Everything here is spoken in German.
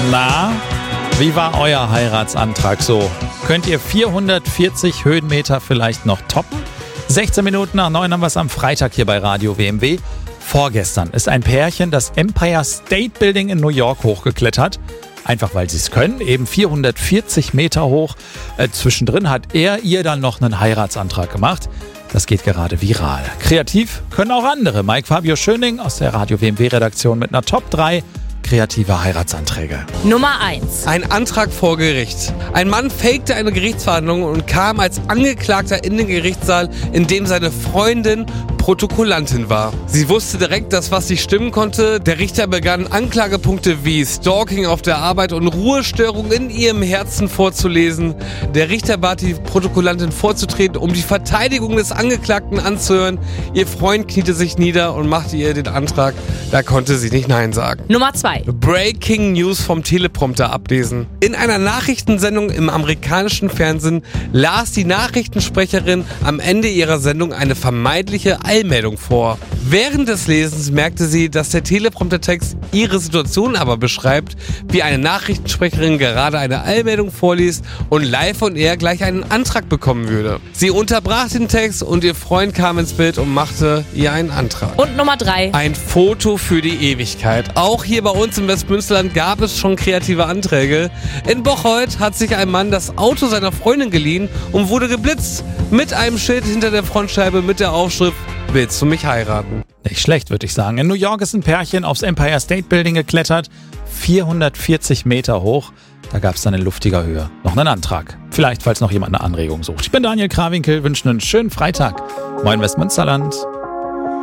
Na, wie war euer Heiratsantrag so? Könnt ihr 440 Höhenmeter vielleicht noch toppen? 16 Minuten nach 9 haben wir es am Freitag hier bei Radio WMW. Vorgestern ist ein Pärchen das Empire State Building in New York hochgeklettert. Einfach weil sie es können, eben 440 Meter hoch. Zwischendrin hat er ihr dann noch einen Heiratsantrag gemacht. Das geht gerade viral. Kreativ können auch andere. Mike Fabio Schöning aus der Radio WMW-Redaktion mit einer Top 3 kreative Heiratsanträge. Nummer 1. Ein Antrag vor Gericht. Ein Mann fakte eine Gerichtsverhandlung und kam als Angeklagter in den Gerichtssaal, in dem seine Freundin Protokollantin war. Sie wusste direkt, dass was nicht stimmen konnte. Der Richter begann Anklagepunkte wie Stalking auf der Arbeit und Ruhestörung in ihrem Herzen vorzulesen. Der Richter bat die Protokollantin vorzutreten, um die Verteidigung des Angeklagten anzuhören. Ihr Freund kniete sich nieder und machte ihr den Antrag. Da konnte sie nicht Nein sagen. Nummer 2. Breaking News vom Teleprompter ablesen. In einer Nachrichtensendung im amerikanischen Fernsehen las die Nachrichtensprecherin am Ende ihrer Sendung eine vermeintliche Eilmeldung vor. Während des Lesens merkte sie, dass der Telepromptertext ihre Situation aber beschreibt, wie eine Nachrichtensprecherin gerade eine Eilmeldung vorliest und live on air gleich einen Antrag bekommen würde. Sie unterbrach den Text und ihr Freund kam ins Bild und machte ihr einen Antrag. Und Nummer 3. Ein Foto für die Ewigkeit. Auch hier bei uns im Westmünsterland gab es schon kreative Anträge. In Bocholt hat sich ein Mann das Auto seiner Freundin geliehen und wurde geblitzt mit einem Schild hinter der Frontscheibe mit der Aufschrift: Willst du mich heiraten? Nicht schlecht, würde ich sagen. In New York ist ein Pärchen aufs Empire State Building geklettert. 440 Meter hoch. Da gab es dann in luftiger Höhe noch einen Antrag. Vielleicht, falls noch jemand eine Anregung sucht. Ich bin Daniel Krawinkel, wünsche einen schönen Freitag. Moin Westmünsterland.